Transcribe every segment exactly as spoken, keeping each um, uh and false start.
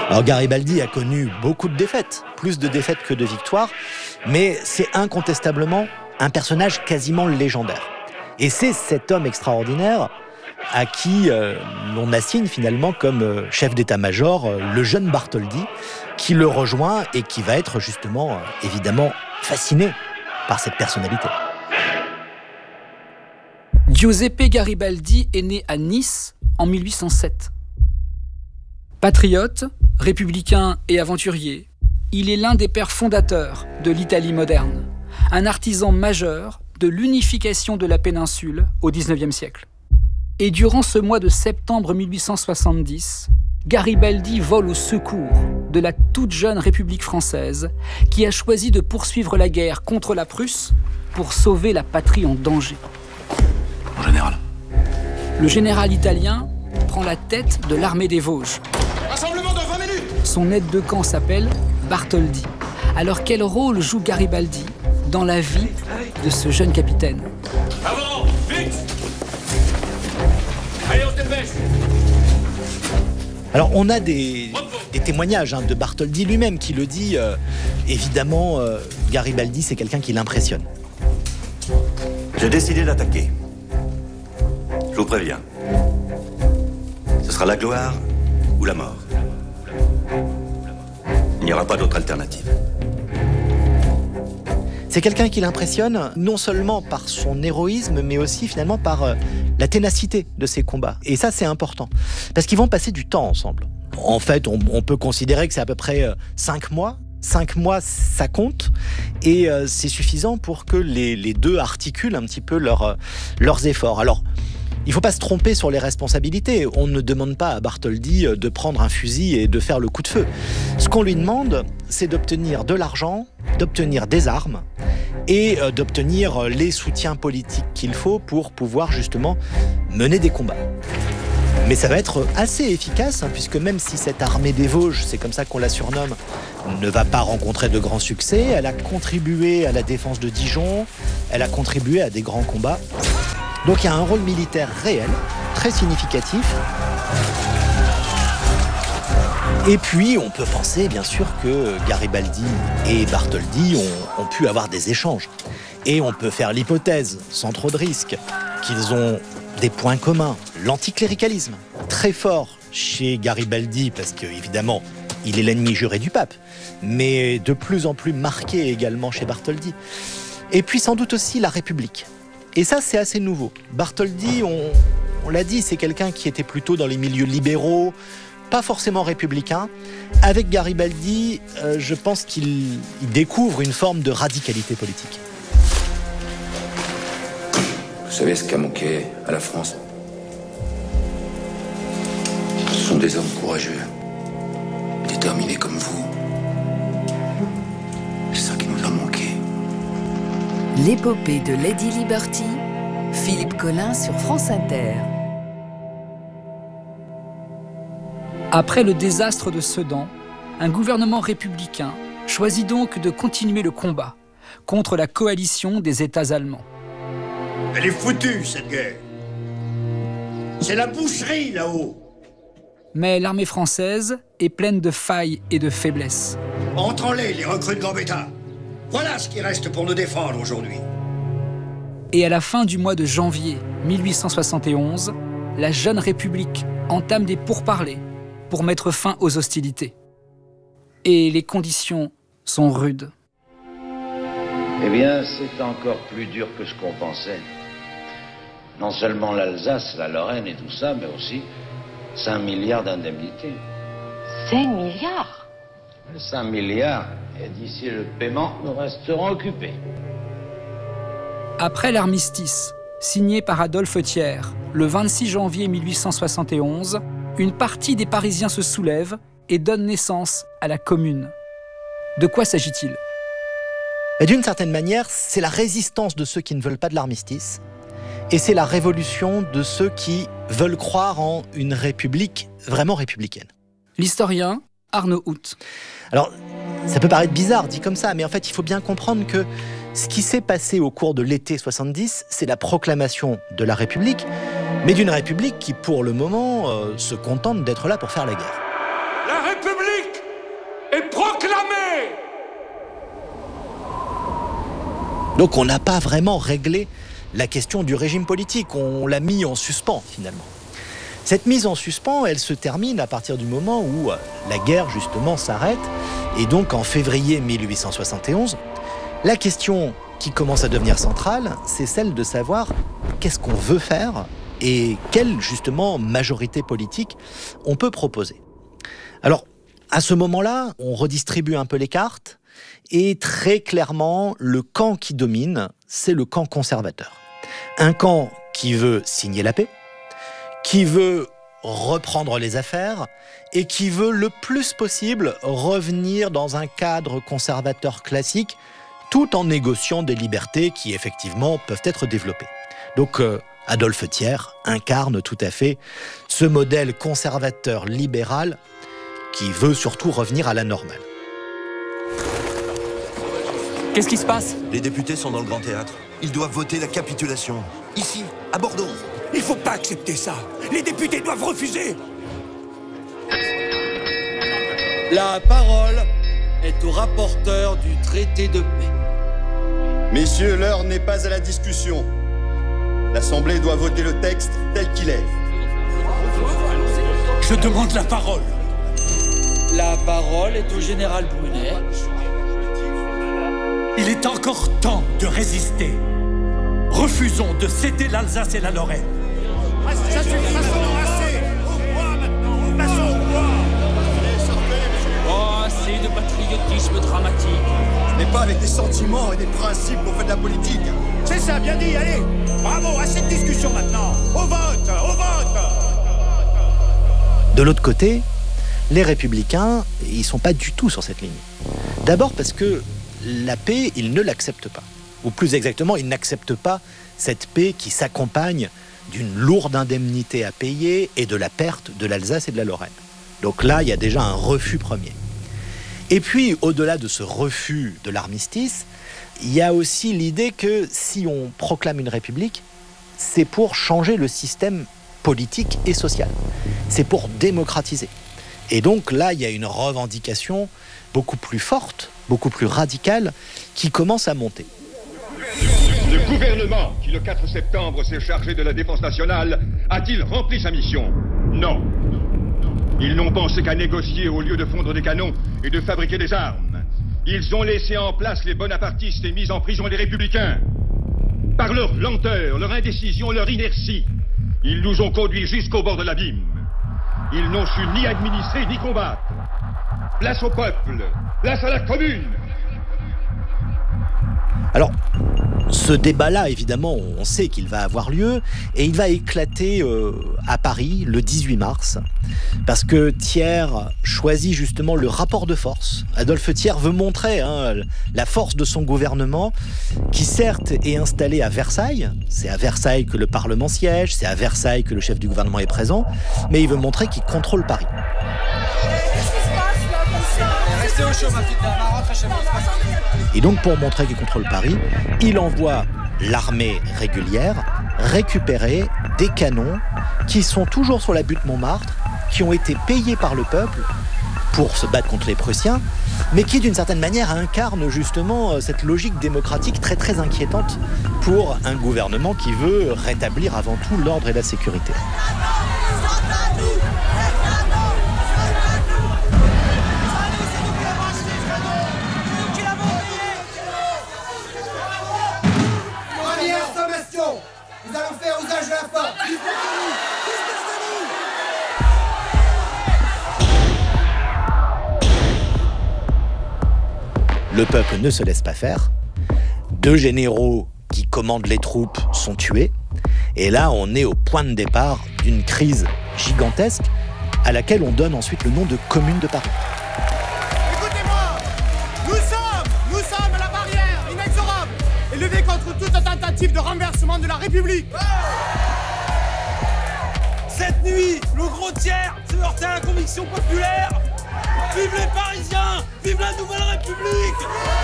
Alors Garibaldi a connu beaucoup de défaites, plus de défaites que de victoires, mais c'est incontestablement un personnage quasiment légendaire. Et c'est cet homme extraordinaire à qui euh, l'on assigne finalement comme euh, chef d'état-major euh, le jeune Bartholdi, qui le rejoint et qui va être justement, euh, évidemment, fasciné par cette personnalité. Giuseppe Garibaldi est né à Nice en mille huit cent sept. Patriote, républicain et aventurier, il est l'un des pères fondateurs de l'Italie moderne, un artisan majeur de l'unification de la péninsule au dix-neuvième siècle. Et durant ce mois de septembre mille huit cent soixante-dix, Garibaldi vole au secours de la toute jeune République française qui a choisi de poursuivre la guerre contre la Prusse pour sauver la patrie en danger. Mon général. Le général italien prend la tête de l'armée des Vosges. Rassemblement dans vingt minutes. Son aide de camp s'appelle Bartholdi. Alors quel rôle joue Garibaldi dans la vie de ce jeune capitaine ? Avant, vite. Allez, on se dépêche. Alors on a des, des témoignages hein, de Bartholdi lui-même qui le dit. Euh, évidemment, euh, Garibaldi, c'est quelqu'un qui l'impressionne. J'ai décidé d'attaquer. Je vous préviens. Ce sera la gloire ou la mort. Il n'y aura pas d'autre alternative. C'est quelqu'un qui l'impressionne non seulement par son héroïsme, mais aussi finalement par euh, la ténacité de ses combats. Et ça, c'est important, parce qu'ils vont passer du temps ensemble. En fait, on, on peut considérer que c'est à peu près euh, cinq mois. Cinq mois, ça compte, et euh, c'est suffisant pour que les, les deux articulent un petit peu leur, euh, leurs efforts. Alors, il ne faut pas se tromper sur les responsabilités. On ne demande pas à Bartholdi de prendre un fusil et de faire le coup de feu. Ce qu'on lui demande, c'est d'obtenir de l'argent, d'obtenir des armes et d'obtenir les soutiens politiques qu'il faut pour pouvoir justement mener des combats. Mais ça va être assez efficace, hein, puisque même si cette armée des Vosges, c'est comme ça qu'on la surnomme, ne va pas rencontrer de grands succès, elle a contribué à la défense de Dijon, elle a contribué à des grands combats. Donc il y a un rôle militaire réel, très significatif. Et puis on peut penser bien sûr que Garibaldi et Bartholdi ont, ont pu avoir des échanges. Et on peut faire l'hypothèse, sans trop de risques, qu'ils ont des points communs. L'anticléricalisme, très fort chez Garibaldi, parce qu'évidemment, il est l'ennemi juré du pape, mais de plus en plus marqué également chez Bartholdi. Et puis sans doute aussi la République. Et ça, c'est assez nouveau. Bartholdi, on, on l'a dit, c'est quelqu'un qui était plutôt dans les milieux libéraux, pas forcément républicain. Avec Garibaldi, euh, je pense qu'il il découvre une forme de radicalité politique. Vous savez ce qu'a manqué à la France ? Ce sont des hommes courageux, déterminés comme vous. C'est ça qui nous a manqué. L'épopée de Lady Liberty, Philippe Collin sur France Inter. Après le désastre de Sedan, un gouvernement républicain choisit donc de continuer le combat contre la coalition des États allemands. Elle est foutue, cette guerre. C'est la boucherie, là-haut. Mais l'armée française est pleine de failles et de faiblesses. Entrons-les, les recrues de Gambetta. Voilà ce qui reste pour nous défendre aujourd'hui. Et à la fin du mois de janvier mille huit cent soixante et onze, la jeune République entame des pourparlers pour mettre fin aux hostilités. Et les conditions sont rudes. Eh bien, c'est encore plus dur que ce qu'on pensait. Non seulement l'Alsace, la Lorraine et tout ça, mais aussi cinq milliards d'indemnités. cinq milliards ? cinq milliards, et d'ici le paiement, nous resterons occupés. Après l'armistice, signé par Adolphe Thiers, le vingt-six janvier mille huit cent soixante et onze, une partie des Parisiens se soulève et donne naissance à la Commune. De quoi s'agit-il ? Et d'une certaine manière, c'est la résistance de ceux qui ne veulent pas de l'armistice, et c'est la révolution de ceux qui veulent croire en une république vraiment républicaine. L'historien Arnaud Hout. Alors, ça peut paraître bizarre dit comme ça, mais en fait, il faut bien comprendre que ce qui s'est passé au cours de l'été soixante-dix, c'est la proclamation de la République, mais d'une République qui, pour le moment, euh, se contente d'être là pour faire la guerre. La République est proclamée. Donc on n'a pas vraiment réglé la question du régime politique, on l'a mis en suspens finalement. Cette mise en suspens, elle se termine à partir du moment où la guerre justement s'arrête, et donc en février mille huit cent soixante et onze, la question qui commence à devenir centrale, c'est celle de savoir qu'est-ce qu'on veut faire et quelle justement majorité politique on peut proposer. Alors, à ce moment-là, on redistribue un peu les cartes, et très clairement, le camp qui domine, c'est le camp conservateur. Un camp qui veut signer la paix, qui veut reprendre les affaires et qui veut le plus possible revenir dans un cadre conservateur classique, tout en négociant des libertés qui effectivement peuvent être développées. Donc euh, Adolphe Thiers incarne tout à fait ce modèle conservateur libéral qui veut surtout revenir à la normale. Qu'est-ce qui se passe? Les députés sont dans le Grand Théâtre. Ils doivent voter la capitulation. Ici, à Bordeaux. Il faut pas accepter ça. Les députés doivent refuser. La parole est au rapporteur du traité de paix. Messieurs, l'heure n'est pas à la discussion. L'Assemblée doit voter le texte tel qu'il est. Je demande la parole. La parole est au général Brunet. Il est encore temps de résister. Refusons de céder l'Alsace et la Lorraine. Ça suffit, passons, assez. Au bois maintenant, passons au bois. Oh, assez de patriotisme dramatique. Ce n'est pas avec des sentiments et des principes qu'on fait de la politique. C'est ça, bien dit, allez. Bravo, assez de discussion maintenant. Au vote, au vote. De l'autre côté, les Républicains, ils sont pas du tout sur cette ligne. D'abord parce que la paix, ils ne l'acceptent pas. Ou plus exactement, ils n'acceptent pas cette paix qui s'accompagne d'une lourde indemnité à payer et de la perte de l'Alsace et de la Lorraine. Donc là, il y a déjà un refus premier. Et puis, au-delà de ce refus de l'armistice, il y a aussi l'idée que si on proclame une république, c'est pour changer le système politique et social. C'est pour démocratiser. Et donc là, il y a une revendication beaucoup plus forte, beaucoup plus radicale, qui commence à monter. Le gouvernement, qui le quatre septembre s'est chargé de la défense nationale, a-t-il rempli sa mission? Non. Ils n'ont pensé qu'à négocier au lieu de fondre des canons et de fabriquer des armes. Ils ont laissé en place les bonapartistes et mis en prison les républicains. Par leur lenteur, leur indécision, leur inertie, ils nous ont conduits jusqu'au bord de l'abîme. Ils n'ont su ni administrer ni combattre. Place au peuple, place à la commune. Alors, ce débat-là, évidemment, on sait qu'il va avoir lieu et il va éclater euh, à Paris le dix-huit mars parce que Thiers choisit justement le rapport de force. Adolphe Thiers veut montrer hein, la force de son gouvernement qui certes est installé à Versailles, c'est à Versailles que le Parlement siège, c'est à Versailles que le chef du gouvernement est présent, mais il veut montrer qu'il contrôle Paris. Et donc pour montrer qu'il contrôle Paris, il envoie l'armée régulière récupérer des canons qui sont toujours sur la butte Montmartre, qui ont été payés par le peuple pour se battre contre les Prussiens, mais qui d'une certaine manière incarnent justement cette logique démocratique très très inquiétante pour un gouvernement qui veut rétablir avant tout l'ordre et la sécurité. Nous allons faire usage de la force. Le peuple ne se laisse pas faire. Deux généraux qui commandent les troupes sont tués. Et là, on est au point de départ d'une crise gigantesque à laquelle on donne ensuite le nom de Commune de Paris. Écoutez-moi, nous sommes, nous sommes à la barrière inexorable et levée contre toute tentative de renversement de la République. Cette nuit, le gros Thiers se heurtait à la conviction populaire. Vive les Parisiens! Vive la Nouvelle République!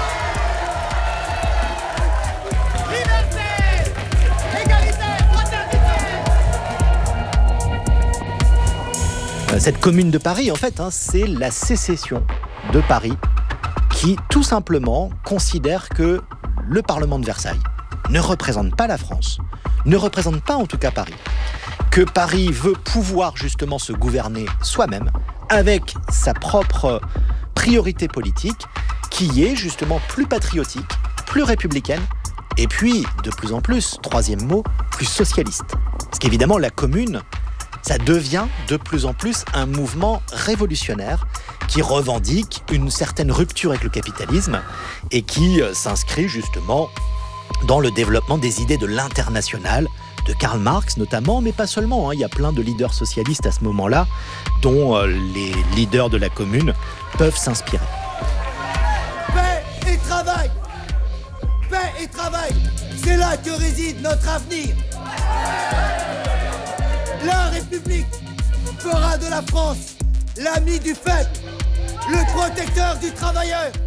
Liberté! Égalité! Fraternité! euh, cette commune de Paris, en fait, hein, c'est la sécession de Paris qui, tout simplement, considère que le Parlement de Versailles ne représente pas la France, ne représente pas en tout cas Paris, que Paris veut pouvoir justement se gouverner soi-même avec sa propre priorité politique qui est justement plus patriotique, plus républicaine et puis, de plus en plus, troisième mot, plus socialiste. Parce qu'évidemment, la commune, ça devient de plus en plus un mouvement révolutionnaire qui revendique une certaine rupture avec le capitalisme et qui euh, s'inscrit justement dans le développement des idées de l'international, de Karl Marx notamment, mais pas seulement. Hein. Il y a plein de leaders socialistes à ce moment-là dont euh, les leaders de la commune peuvent s'inspirer. Paix et travail! Paix et travail! C'est là que réside notre avenir! La République fera de la France l'ami du peuple, le protecteur du travailleur,